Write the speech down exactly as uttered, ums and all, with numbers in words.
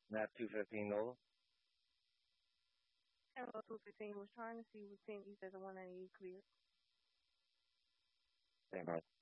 Not two fifteen Nola. Hello, two fifteen was trying to see what team you said the one that you cleared. Same price.